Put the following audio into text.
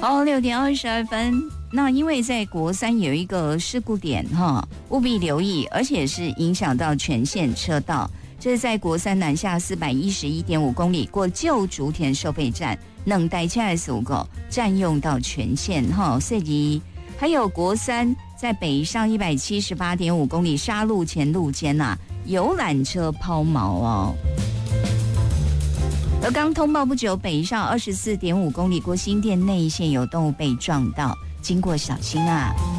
好，6:22。那因为在国三有一个事故点哈，务必留意，而且是影响到全线车道。这是在国三南下411.5公里过旧竹田收费站，能带75个占用到全线哈，所以还有国三在北上178.5公里沙路前路间游览车抛锚哦。而刚通报不久，北上24.5公里过新店内线有动物被撞到，经过小心啊。